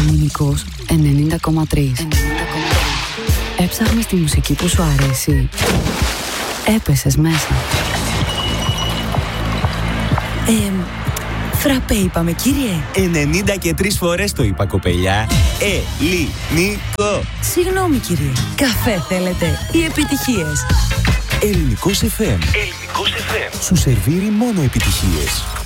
Ελληνικός 90,3. Έψαχνες τη μουσική που σου αρέσει. Έπεσες μέσα. Φραπέ είπαμε, κύριε. 93 φορές το είπα, κοπελιά. Ελληνικό. Συγγνώμη, κύριε. Καφέ θέλετε ή επιτυχίες? Ελληνικός FM. Σου σερβίρει μόνο επιτυχίες.